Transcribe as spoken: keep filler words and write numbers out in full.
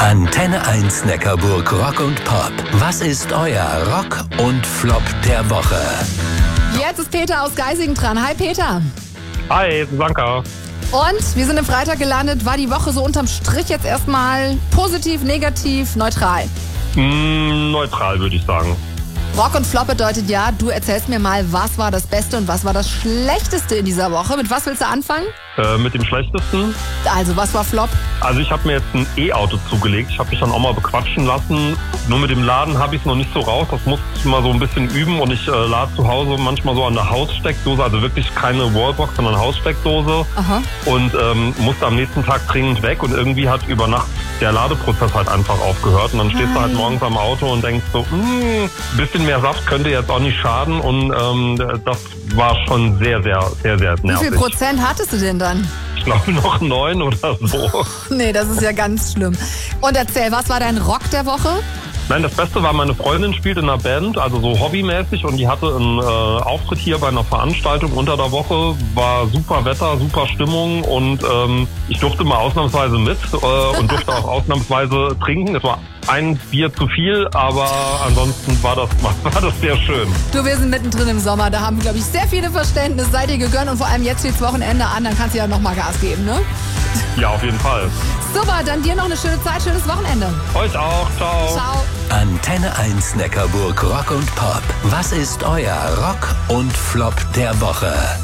Antenne eins Neckarburg Rock und Pop. Was ist euer Rock und Flop der Woche? Jetzt ist Peter aus Geisingen dran. Hi Peter. Hi, Susanka. Und wir sind im Freitag gelandet. War die Woche so unterm Strich jetzt erstmal positiv, negativ, neutral? Mm, neutral würde ich sagen. Rock und Flop bedeutet ja, du erzählst mir mal, was war das Beste und was war das Schlechteste in dieser Woche. Mit was willst du anfangen? Äh, mit dem Schlechtesten? Also, was war Flop? Also ich habe mir jetzt ein E-Auto zugelegt. Ich habe mich dann auch mal bequatschen lassen. Nur mit dem Laden habe ich es noch nicht so raus. Das muss ich mal so ein bisschen üben. Und ich äh, lade zu Hause manchmal so an der Haussteckdose. Also wirklich keine Wallbox, sondern Haussteckdose. Aha. Und ähm, musste am nächsten Tag dringend weg. Und irgendwie hat über Nacht der Ladeprozess halt einfach aufgehört. Und dann stehst Nein. du halt morgens am Auto und denkst so, ein bisschen mehr Saft könnte jetzt auch nicht schaden. Und ähm, das war schon sehr, sehr, sehr, sehr nervig. Wie viel Prozent hattest du denn dann? Ich glaube noch neun oder so. Nee, das ist ja ganz schlimm. Und erzähl, was war dein Rock der Woche? Nein, das Beste war, meine Freundin spielt in einer Band, also so hobbymäßig, und die hatte einen äh, Auftritt hier bei einer Veranstaltung unter der Woche. War super Wetter, super Stimmung und ähm, ich durfte mal ausnahmsweise mit äh, und durfte auch ausnahmsweise trinken. Es war ein Bier zu viel, aber ansonsten war das, war das sehr schön. Du, wir sind mittendrin im Sommer, da haben, glaube ich, sehr viele Verständnis. Seid ihr gegönnt und vor allem jetzt steht's Wochenende an, dann kannst du ja nochmal Gas geben, ne? Ja, auf jeden Fall. Super, dann dir noch eine schöne Zeit, schönes Wochenende. Euch auch, ciao. Ciao. Antenne eins Neckarburg Rock und Pop. Was ist euer Rock und Flop der Woche?